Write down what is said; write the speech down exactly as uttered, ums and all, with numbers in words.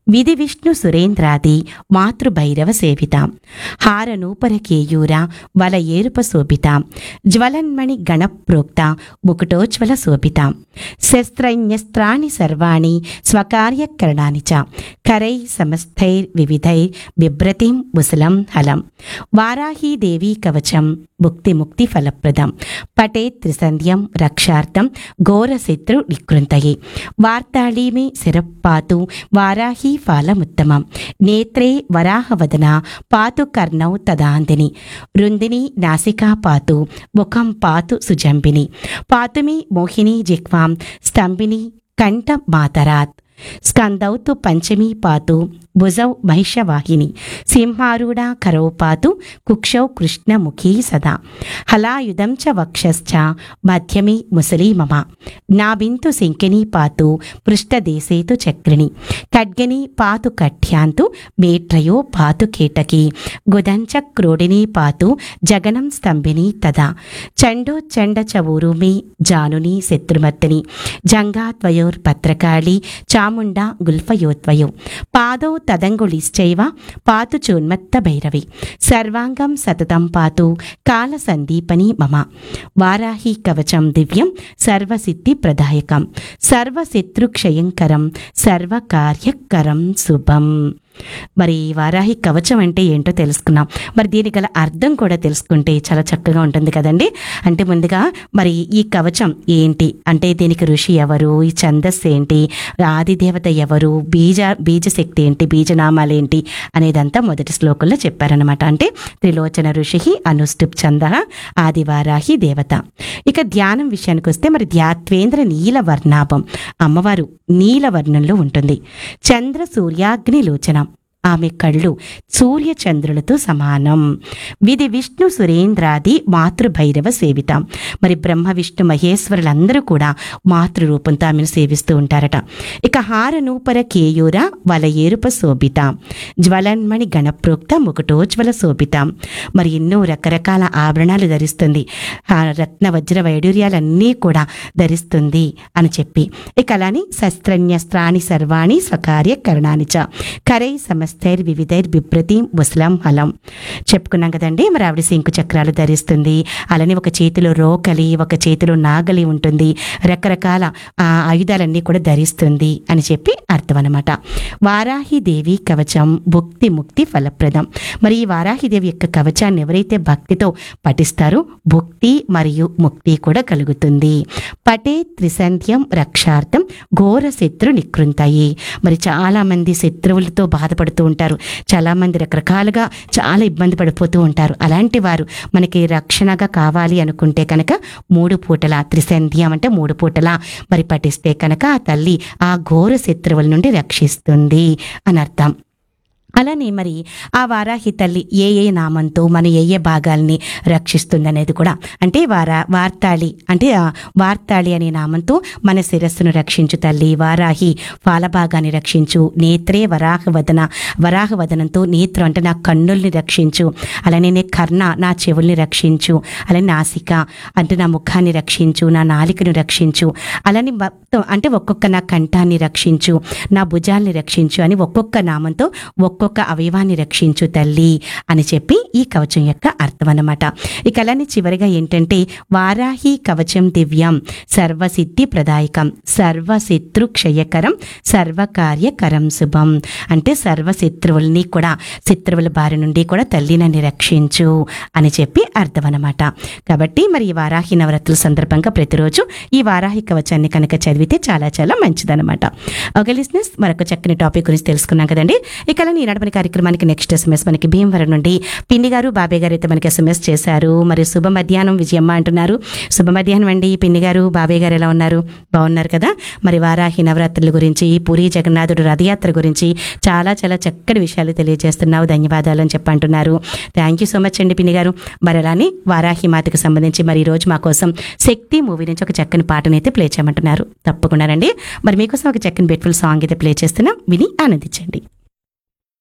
విధి విష్ణు సురేంద్రాది మాతృభైరవ సేవితాం హారనూపర కేయూర వల ఏరుప శోభితాం జ్వలన్మణి గణప్రోక్త ముకుటోజ్వల శోభితాం శస్త్రైన్యస్త్రాణి సర్వాణి స్వకార్యకరణాని చ కరై సమస్తైర్ వివిధైర్ బిభ్రతిం ముసలం హలం వారాహీ దేవీ కవచం ముక్తి ముక్తి ఫలప్రదం పటే త్రిసంధ్యం రక్షార్థం ఘోరశత్రు నికృంతయే వార్తాళీమే శిరపాతు వారాహీ ఫాలముత్తమం నేత్రే వరాహవదన పాతు కర్ణౌ తదాందిని రుందిని నాసికా పాతు ముఖం పాతు సుజంబిని పాతుమి మోహిని జిహ్వాం స్తంభిని కంఠ మాతరాత్ స్కందౌ తు పంచమీ పాతు భుజౌ మహిషవాహిని సింహారూఢా కరౌ పాతు కుక్షౌ కృష్ణముఖీ సదా హలాయుధం చ వక్షశ్చ మధ్యమే ముసలీ మమ నాభింతు శంకినీ పాతు పృష్ఠదేశే తు చక్రిణి ఖడ్గని పాతు కఠ్యాంతు మేట్రయో పాతు కేటకీ గుదంచ క్రోడినీ పాతు జగనం స్తంభిని తదా చండోచ్చండ చ ఊరుమి జానుని శత్రుమర్దిని జంగాద్వయోర్భద్రకాళి చాముండా గుల్ఫయోద్వయో పాదౌ తదంగుళిశ్చైవ పాతు చోన్మత్త భైరవి సర్వాంగం సతతం పాతు కాల సందీపని మమ వారాహి కవచం దివ్యం సర్వసిద్ధి ప్రదాయకం సర్వశత్రుక్షయంకరం సర్వకార్యకరం శుభం. మరి వారాహి కవచం అంటే ఏంటో తెలుసుకున్నాం. మరి దీనికి గల అర్థం కూడా తెలుసుకుంటే చాలా చక్కగా ఉంటుంది కదండి. అంటే ముందుగా మరి ఈ కవచం ఏంటి అంటే దీనికి ఋషి ఎవరు, ఈ ఛందస్సు ఏంటి, ఆదిదేవత ఎవరు, బీజ బీజశక్తి ఏంటి, బీజనామాలు ఏంటి అనేదంతా మొదటి శ్లోకంలో చెప్పారనమాట. అంటే త్రిలోచన ఋషి అనుష్టుప్ ఛంద ఆదివారాహి దేవత. ఇక ధ్యానం విషయానికి వస్తే మరి ధ్యాత్వేంద్ర నీల వర్ణాభం, అమ్మవారు నీలవర్ణంలో ఉంటుంది. చంద్ర సూర్యాగ్ని లోచనం, ఆమె కళ్ళు సూర్య చంద్రులతో సమానం. విధి విష్ణు సురేంద్రాది మాతృభైరవ సేవితాం. మరి బ్రహ్మ విష్ణు మహేశ్వరులందరూ కూడా మాతృరూపంతో ఆమెను సేవిస్తూ ఉంటారట. ఇక హారనూపర కేయూర వల ఏరుప శోభితాం జ్వలన్మణి గణప్రోక్త ముకుటోజ్వల శోభితాం. మరి ఎన్నో రకరకాల ఆభరణాలు ధరిస్తుంది, రత్న వజ్ర వైడూర్యాలన్నీ కూడా ధరిస్తుంది అని చెప్పి, ఇక అలాని శస్త్రన్యస్త్రాణి సర్వాణి స్వకార్య కరణాని చ కరై సమస్త వివిధైర్ బిభ్రతిం ముసలం హలం చెప్పుకున్నాం కదండి. మరి ఆవిడ శంకు చక్రాలు ధరిస్తుంది, అలానే ఒక చేతిలో రోకలి, ఒక చేతిలో నాగలి ఉంటుంది, రకరకాల ఆయుధాలన్నీ కూడా ధరిస్తుంది అని చెప్పి అర్థం అనమాట. వారాహి దేవి కవచం భుక్తి ముక్తి ఫలప్రదం. మరి ఈ వారాహిదేవి యొక్క కవచాన్ని ఎవరైతే భక్తితో పఠిస్తారో భుక్తి మరియు ముక్తి కూడా కలుగుతుంది. పటే త్రిసంధ్యం రక్షార్థం ఘోర శత్రు నికృంతాయి. మరి చాలా మంది శత్రువులతో బాధపడుతూ ఉంటారు, చాలా మంది రకరకాలుగా చాలా ఇబ్బంది పడిపోతూ ఉంటారు. అలాంటి వారు మనకి రక్షణగా కావాలి అనుకుంటే కనుక మూడు పూటల త్రిసంధ్యం అంటే మూడు పూటల మరి పఠిస్తే కనుక ఆ తల్లి ఆ ఘోర శత్రువుల నుండి రక్షిస్తుంది అని అర్థం. అలానే మరి ఆ వారాహి తల్లి ఏ ఏ నామంతో మన ఏ ఏ భాగాల్ని రక్షిస్తుంది అనేది కూడా, అంటే వారా వార్తాళి అంటే వార్తాళి అనే నామంతో మన శిరస్సును రక్షించు తల్లి, వారాహి ఫాలభాగాన్ని రక్షించు, నేత్రే వరాహవదన వరాహవదనంతో నేత్రం అంటే నా కన్నుల్ని రక్షించు, అలానే నే కర్ణ నా చెవుల్ని రక్షించు, అలానే నాసిక అంటే నా ముఖాన్ని రక్షించు, నా నాలికను రక్షించు, అలానే మొత్తం అంటే ఒక్కొక్క నా కంఠాన్ని రక్షించు, నా భుజాల్ని రక్షించు అని ఒక్కొక్క నామంతో ఒక్కొక్క అవయవాన్ని రక్షించు తల్లి అని చెప్పి ఈ కవచం యొక్క అర్థం అన్నమాట. ఇక అలానే చివరిగా ఏంటంటే వారాహి కవచం దివ్యం సర్వసిద్ధి ప్రదాయకం సర్వశత్రు క్షయకరం సర్వకార్యకరం శుభం. అంటే సర్వశత్రువుల్ని కూడా శత్రువుల బారి నుండి కూడా తల్లి నన్ను రక్షించు అని చెప్పి అర్థం అన్నమాట. కాబట్టి మరి ఈ వారాహి నవరాత్రుల సందర్భంగా ప్రతిరోజు ఈ వారాహి కవచాన్ని కనుక చదివితే చాలా చాలా మంచిదన్నమాట. ఓకే లిస్నర్స్, మరొక చక్కని టాపిక్ గురించి తెలుసుకున్నాం కదండి. ఇక అలానే ఈనాడు మన కార్యక్రమానికి నెక్స్ట్ ఎస్ఎంఎస్ మనకి భీమవరం నుండి పిన్ని గారు బాబాయ్ గారు అయితే మనకి ఎస్ఎంఎస్ చేశారు. మరి శుభ మధ్యాహ్నం విజయమ్మ అంటున్నారు. శుభ మధ్యాహ్నం అండి పిన్ని గారు, బాబాయ్ గారు ఎలా ఉన్నారు? బాగున్నారు కదా. మరి వారాహి నవరాత్రుల గురించి, పూరి జగన్నాథుడు రథయాత్ర గురించి చాలా చాలా చక్కటి విషయాలు తెలియజేస్తున్నావు, ధన్యవాదాలు అని చెప్పంటున్నారు. థ్యాంక్ యూ సో మచ్ అండి పిన్ని గారు. మరి అలానే వారాహి మాతకి సంబంధించి మరి ఈరోజు మా కోసం శక్తి మూవీ నుంచి ఒక చక్కని పాటనైతే ప్లే చేయమంటున్నారు. తప్పకుండానండి. మరి మీకోసం ఒక చక్కని బ్యూటిఫుల్ సాంగ్ అయితే ప్లే చేస్తున్నాం, విని ఆనందించండి.